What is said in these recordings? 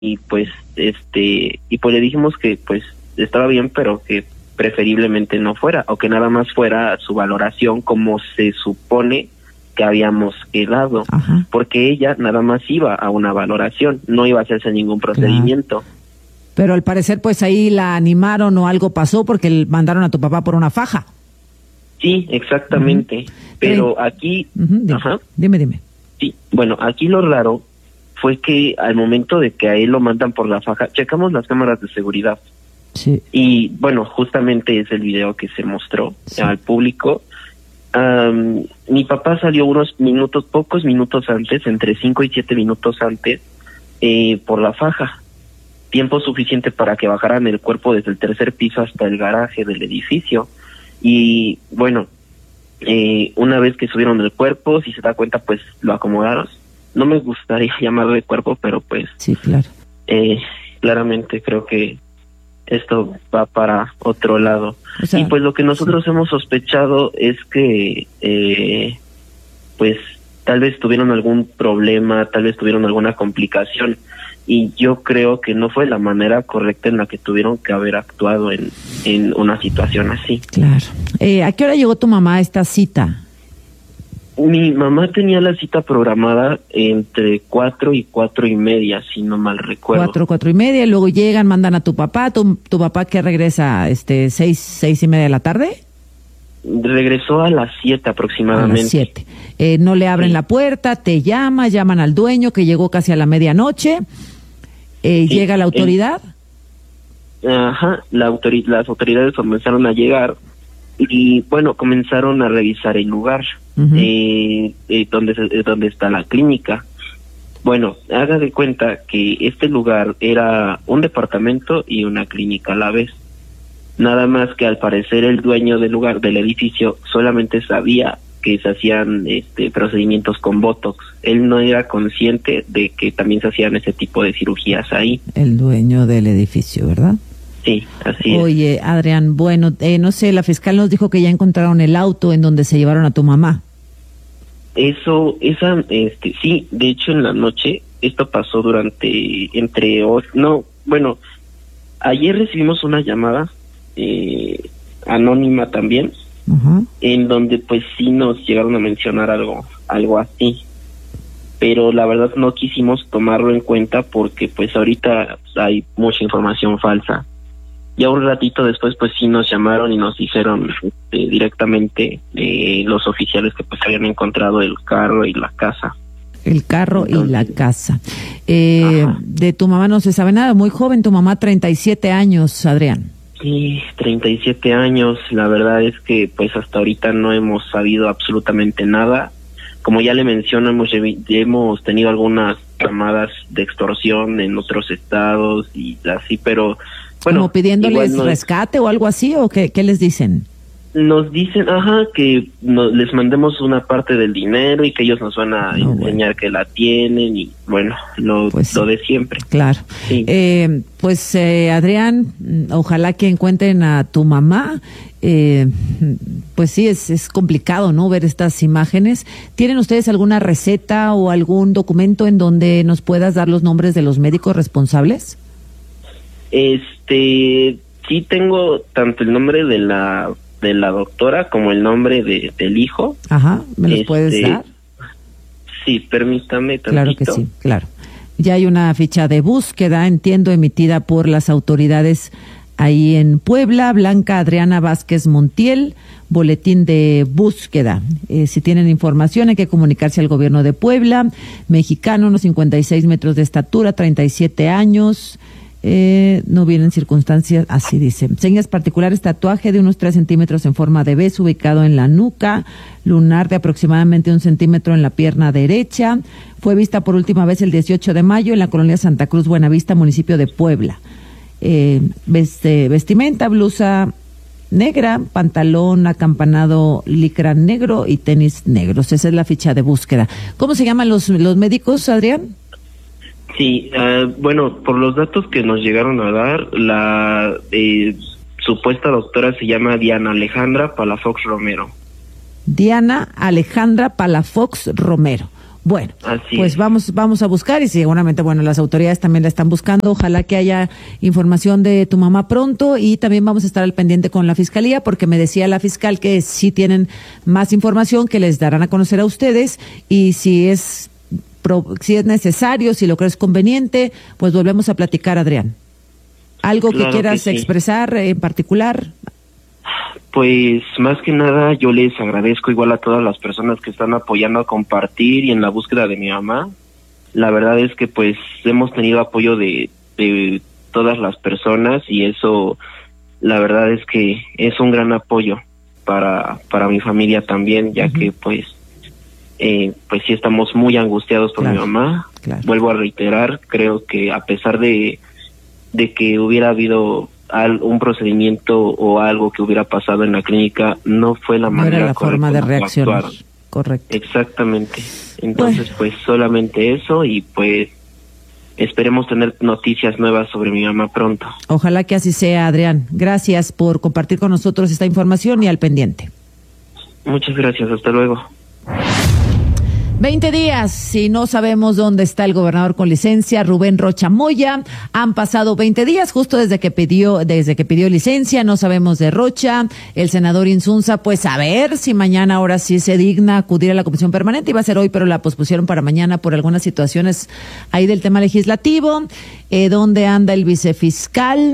y pues le dijimos que pues estaba bien, pero que preferiblemente no fuera, o que nada más fuera su valoración como se supone que habíamos quedado. Ajá. Porque ella nada más iba a una valoración, no iba a hacerse ningún procedimiento. Claro. Pero al parecer pues ahí la animaron o algo pasó porque mandaron a tu papá por una faja. Sí, exactamente. Pero aquí... Dime, ajá. Dime. Sí, bueno, aquí lo raro fue que al momento de que a él lo mandan por la faja, checamos las cámaras de seguridad. Sí. Y bueno, justamente es el video que se mostró al público. Mi papá salió pocos minutos antes, entre 5 y 7 minutos antes, por la faja. Tiempo suficiente para que bajaran el cuerpo desde el tercer piso hasta el garaje del edificio. Y bueno, una vez que subieron el cuerpo, si se da cuenta, pues lo acomodaron. No me gustaría llamarlo de cuerpo, pero pues... Sí, claro. Claramente creo que esto va para otro lado. O sea, y pues lo que nosotros hemos sospechado es que pues tal vez tuvieron algún problema, tal vez tuvieron alguna complicación, y yo creo que no fue la manera correcta en la que tuvieron que haber actuado en una situación así. Claro. ¿A qué hora llegó tu mamá a esta cita? Mi mamá tenía la cita programada entre 4 y 4:30, si no mal recuerdo. 4:30, y luego llegan, mandan a tu papá. ¿Tu papá qué regresa? 6:30 de la tarde? Regresó a las 7 aproximadamente. A las 7. No le abren la puerta, te llaman al dueño que llegó casi a la medianoche. ¿Llega la autoridad? Ajá, las autoridades comenzaron a llegar y bueno, comenzaron a revisar el lugar. Donde está la clínica. Bueno, haga de cuenta que este lugar era un departamento y una clínica a la vez. Nada más que al parecer el dueño del lugar, del edificio, solamente sabía que se hacían procedimientos con Botox. Él no era consciente de que también se hacían ese tipo de cirugías ahí. El dueño del edificio, ¿verdad? Sí, así es. Oye, Adrián, bueno, no sé, la fiscal nos dijo que ya encontraron el auto en donde se llevaron a tu mamá. Sí, de hecho en la noche, esto pasó ayer recibimos una llamada anónima también, en donde pues sí nos llegaron a mencionar algo así, pero la verdad no quisimos tomarlo en cuenta porque pues ahorita hay mucha información falsa. Ya un ratito después pues sí nos llamaron y nos dijeron directamente los oficiales que pues habían encontrado el carro y la casa. El carro y la casa. De tu mamá no se sabe nada, muy joven, tu mamá 37 años, Adrián. Sí, 37 años, la verdad es que pues hasta ahorita no hemos sabido absolutamente nada. Como ya le menciono, hemos tenido algunas llamadas de extorsión en otros estados y así, pero bueno, ¿como pidiéndoles rescate o algo así, o qué les dicen? Nos dicen, que les mandemos una parte del dinero y que ellos nos van a enseñar que la tienen y bueno, lo de siempre. Claro. Sí. Adrián, ojalá que encuentren a tu mamá. Pues sí, es complicado, ¿no? Ver estas imágenes. ¿Tienen ustedes alguna receta o algún documento en donde nos puedas dar los nombres de los médicos responsables? Sí tengo tanto el nombre de la doctora como el nombre del hijo. Ajá, ¿me los puedes dar? Sí, permítame tantito. Claro que sí, claro. Ya hay una ficha de búsqueda, entiendo, emitida por las autoridades ahí en Puebla. Blanca Adriana Vázquez Montiel, boletín de búsqueda. Si tienen información hay que comunicarse al gobierno de Puebla. Mexicano, unos 56 metros de estatura, 37 años. No vienen circunstancias, así dice. Señas particulares, tatuaje de unos 3 centímetros en forma de beso ubicado en la nuca, lunar de aproximadamente 1 centímetro en la pierna derecha. Fue vista por última vez el 18 de mayo en la colonia Santa Cruz, Buenavista, municipio de Puebla. Vestimenta, blusa negra, pantalón acampanado licra negro y tenis negros. Esa es la ficha de búsqueda. ¿Cómo se llaman los médicos, Adrián? Sí, por los datos que nos llegaron a dar, la supuesta doctora se llama Diana Alejandra Palafox Romero. Diana Alejandra Palafox Romero. Bueno, Así pues es. vamos a buscar y seguramente, bueno, las autoridades también la están buscando. Ojalá que haya información de tu mamá pronto y también vamos a estar al pendiente con la fiscalía porque me decía la fiscal que si tienen más información que les darán a conocer a ustedes y si es necesario, si lo crees conveniente, pues volvemos a platicar, Adrián. ¿Algo que Claro quieras que sí. expresar en particular? Pues más que nada yo les agradezco igual a todas las personas que están apoyando a compartir y en la búsqueda de mi mamá. La verdad es que pues hemos tenido apoyo de todas las personas y eso la verdad es que es un gran apoyo para mi familia también, ya que pues sí estamos muy angustiados por mi mamá. Claro. Vuelvo a reiterar, creo que a pesar de que hubiera habido un procedimiento o algo que hubiera pasado en la clínica, no fue la manera era la correcta forma de en que reaccionar. actuaron. Correcto. Exactamente. Entonces, pues solamente eso y pues esperemos tener noticias nuevas sobre mi mamá pronto. Ojalá que así sea, Adrián. Gracias por compartir con nosotros esta información y al pendiente. Muchas gracias, hasta luego. 20 días y no sabemos dónde está el gobernador con licencia, Rubén Rocha Moya. Han pasado 20 días justo desde que pidió licencia, no sabemos de Rocha. El senador Insunza, pues a ver si mañana ahora sí se digna acudir a la comisión permanente. Iba a ser hoy, pero la pospusieron para mañana por algunas situaciones ahí del tema legislativo. ¿Dónde anda el vicefiscal?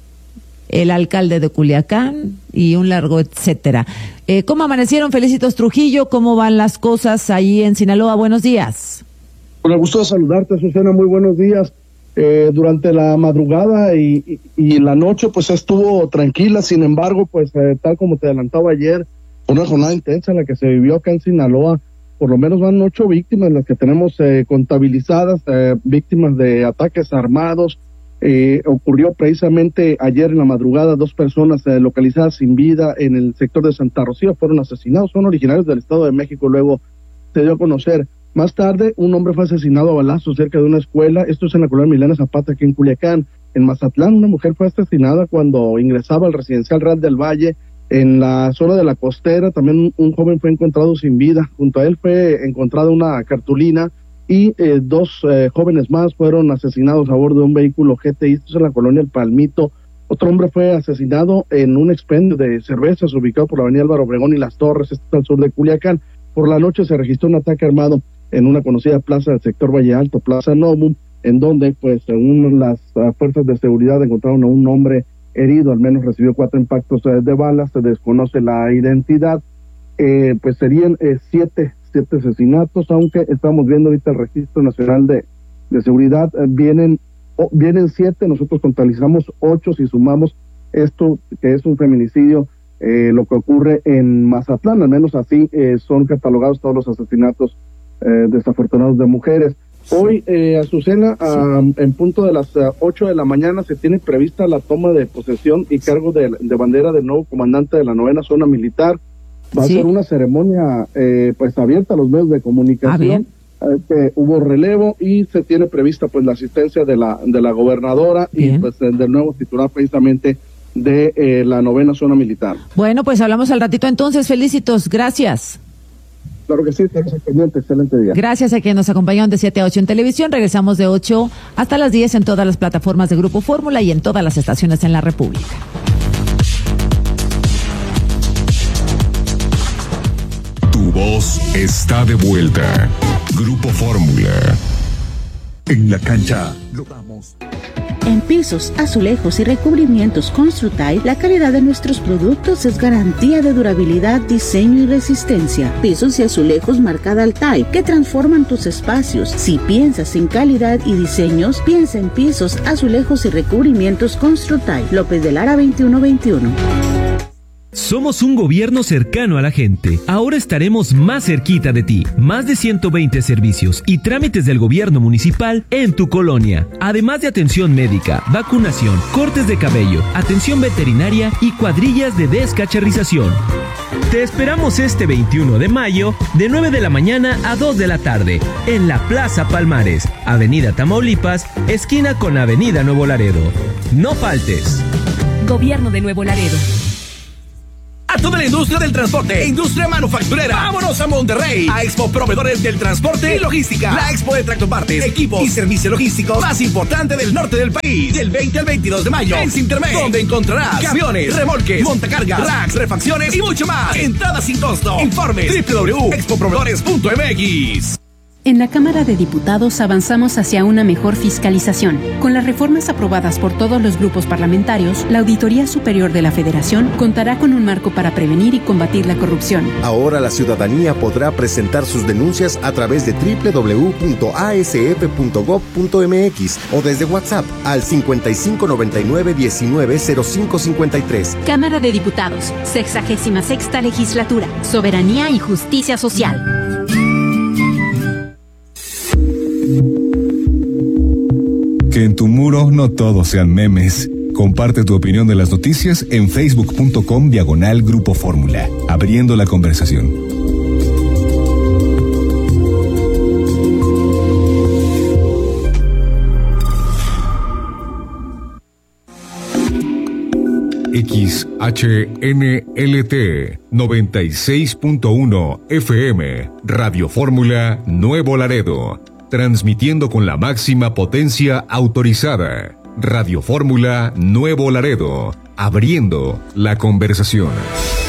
El alcalde de Culiacán y un largo etcétera. ¿Cómo amanecieron? Felicitos Trujillo, ¿cómo van las cosas ahí en Sinaloa? Buenos días. Con el gusto de saludarte, Susana, muy buenos días. Durante la madrugada y la noche pues estuvo tranquila, sin embargo pues tal como te adelantaba ayer, una jornada intensa en la que se vivió acá en Sinaloa. Por lo menos van 8 víctimas las que tenemos contabilizadas, víctimas de ataques armados. Ocurrió precisamente ayer en la madrugada, 2 personas localizadas sin vida en el sector de Santa Rocía fueron asesinados, son originarios del Estado de México, luego se dio a conocer. Más tarde, un hombre fue asesinado a balazos cerca de una escuela, esto es en la colonia Milena Zapata, aquí en Culiacán. En Mazatlán, una mujer fue asesinada cuando ingresaba al residencial Real del Valle, en la zona de la Costera. También un joven fue encontrado sin vida, junto a él fue encontrada una cartulina y 2 jóvenes más fueron asesinados a bordo de un vehículo GTI, esto es en la colonia El Palmito. Otro hombre fue asesinado en un expendio de cervezas ubicado por la avenida Álvaro Obregón y Las Torres, esto está al sur de Culiacán. Por la noche se registró un ataque armado en una conocida plaza del sector Valle Alto, Plaza Novum, en donde, pues, según las fuerzas de seguridad encontraron a un hombre herido, al menos recibió 4 impactos de balas, se desconoce la identidad. Pues serían 7 asesinatos, aunque estamos viendo ahorita el Registro Nacional de Seguridad, vienen 7, nosotros contabilizamos 8 si sumamos esto que es un feminicidio, lo que ocurre en Mazatlán, al menos así son catalogados todos los asesinatos desafortunados de mujeres. Hoy, Azucena, en punto de las 8 de la mañana se tiene prevista la toma de posesión y cargo de bandera del nuevo comandante de la 9ª Zona Militar. Va a ser una ceremonia pues abierta a los medios de comunicación. Que hubo relevo y se tiene prevista pues la asistencia de la gobernadora. Bien. Y pues del nuevo titular precisamente de la 9ª Zona Militar. Bueno, pues hablamos al ratito entonces. Felicitos, gracias. Claro que sí, estamos pendientes. Excelente día. Gracias a quienes nos acompañaron de 7 a 8 en televisión. Regresamos de 8 hasta las 10 en todas las plataformas de Grupo Fórmula y en todas las estaciones en la República. Tu voz está de vuelta. Grupo Fórmula. En la cancha lo damos. En pisos, azulejos y recubrimientos Construtile, la calidad de nuestros productos es garantía de durabilidad, diseño y resistencia. Pisos y azulejos marca Daltile, que transforman tus espacios. Si piensas en calidad y diseños, piensa en pisos, azulejos y recubrimientos Construtile. López de Lara 2121. Somos un gobierno cercano a la gente. Ahora estaremos más cerquita de ti. Más de 120 servicios y trámites del gobierno municipal en tu colonia. Además de atención médica, vacunación, cortes de cabello, atención veterinaria y cuadrillas de descacharrización. Te esperamos este 21 de mayo de 9 de la mañana a 2 de la tarde en la Plaza Palmares, Avenida Tamaulipas, esquina con Avenida Nuevo Laredo. No faltes. Gobierno de Nuevo Laredo. a toda la industria del transporte e industria manufacturera. Vámonos a Monterrey, a Expo Proveedores del Transporte y Logística. La expo de tractopartes, equipos y servicios logísticos más importante del norte del país. Del 20 al 22 de mayo en Cintermex, donde encontrarás camiones, remolques, montacargas, racks, refacciones y mucho más. Entrada sin costo. Informe www.expoproveedores.mx. En la Cámara de Diputados avanzamos hacia una mejor fiscalización. Con las reformas aprobadas por todos los grupos parlamentarios, la Auditoría Superior de la Federación contará con un marco para prevenir y combatir la corrupción. Ahora la ciudadanía podrá presentar sus denuncias a través de www.asf.gov.mx o desde WhatsApp al 5599190553. Cámara de Diputados, 66ª Legislatura, Soberanía y Justicia Social. Que en tu muro no todos sean memes. Comparte tu opinión de las noticias en facebook.com/Grupo Fórmula, abriendo la conversación. XHNLT 96.1 FM, Radio Fórmula Nuevo Laredo. Transmitiendo con la máxima potencia autorizada. Radio Fórmula Nuevo Laredo. Abriendo la conversación.